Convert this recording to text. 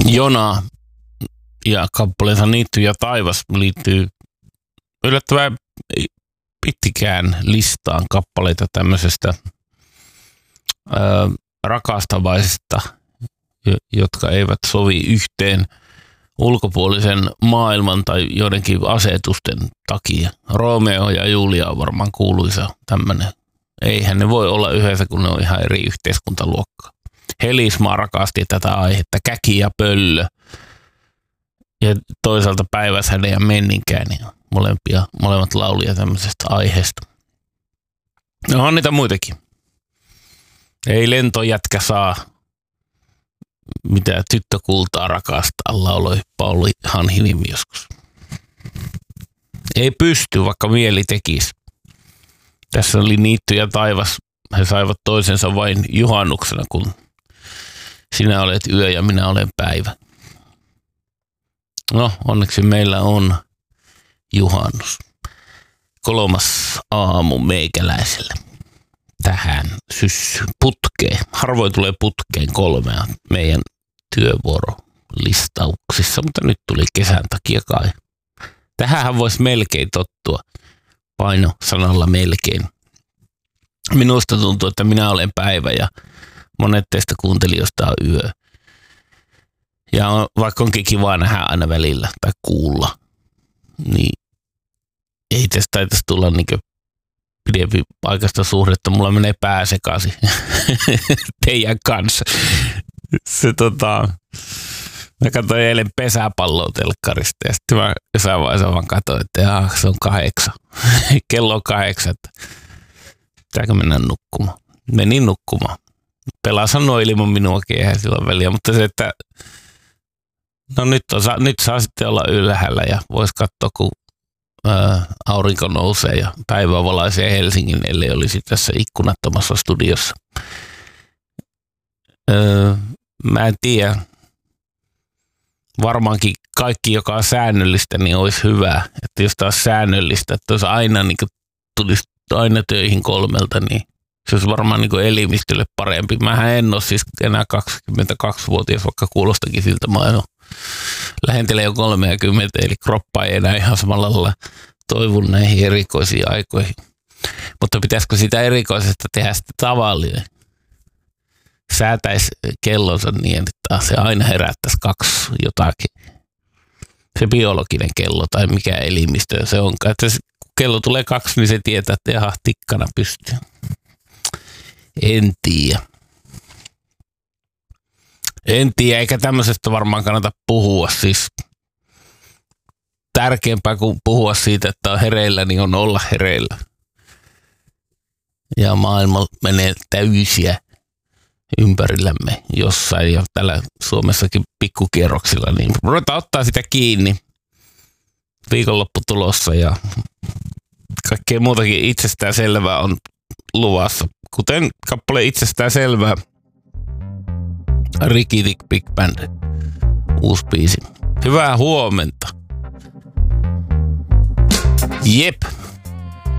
Jona ja kappaleensa Niitty ja taivas liittyy yllättävän pitkään listaan kappaleita tämmöisestä rakastavaisista, jotka eivät sovi yhteen ulkopuolisen maailman tai joidenkin asetusten takia. Romeo ja Julia on varmaan kuuluisa tämmöinen. Eihän ne voi olla yhdessä, kun ne on ihan eri yhteiskuntaluokkaa. Helismaa rakasti tätä aihetta, Käki ja Pöllö. Ja toisaalta Päiväshäde ja Menninkäinen. Molemmat laulia tämmöisestä aiheesta. No on niitä muitakin. Ei lentojätkä saa mitä tyttökultaa rakastaa, lauloi Pauli Hanhinimi joskus. Ei pysty, vaikka mieli tekisi. Tässä oli Niitty ja taivas. He saivat toisensa vain juhannuksena, kun sinä olet yö ja minä olen päivä. No, onneksi meillä on juhannus. 3. aamu meikäläiselle. Tähän putkeen. Harvoin tulee putkeen 3 meidän työvuorolistauksissa, mutta nyt tuli kesän takia kai. Tähänhän voisi melkein tottua. Paino sanalla melkein. Minusta tuntuu, että minä olen päivä ja monet teistä kuuntelijoista on yö. Ja vaikka onkin kiva nähdä aina välillä tai kuulla, niin ei tästä taitaisi tulla niin pidempi paikasta suhdetta. Mulla menee pää sekaisin teidän kanssa. Mä katsoin eilen pesäpalloa telkkarista ja sitten mä jossain vaiheessa vaan katsoin, että se on 8. Kello on 8. Pitääkö mennä nukkumaan? Menin nukkumaan. Pelaa sanoi ilman minuakin, eihän sillä väliä, mutta se, että no nyt saa sitten olla ylhäällä ja vois katsoa, kun aurinko nousee ja päivä valaisee Helsingin, ellei olisi tässä ikkunattomassa studiossa. Mä en tiedä. Varmaankin kaikki, joka on säännöllistä, niin olisi hyvä. Että jos taas säännöllistä, että jos aina niin tulisi aina töihin 3, niin se olisi varmaan niin elimistölle parempi. Mähän en ole siis enää 22-vuotias, vaikka kuulostakin siltä. Mä lähentelen jo 30, eli kroppa ei enää ihan samalla lailla toivu näihin erikoisiin aikoihin. Mutta pitäisikö sitä erikoisesta tehdä sitten tavallinen? Säätäisi kellonsa niin, että se aina herättäisi 2 jotakin. Se biologinen kello tai mikä elimistö se onkaan. Että kun kello tulee 2, niin se tietää, että jaha, tikkana pystyy. En tiedä. Eikä tämmöisestä varmaan kannata puhua. Siis tärkeämpää kuin puhua siitä, että on hereillä, niin on olla hereillä. Ja maailma menee täysiä ympärillämme jossain ja täällä Suomessakin pikkukierroksilla, niin ruvetaan ottaa sitä kiinni. Viikonloppu tulossa ja kaikkea muutakin itsestäänselvää on luvassa. Kuten kappale itsestäänselvää. Ricky Dick Big Band. Uusi biisi. Hyvää huomenta. Jep.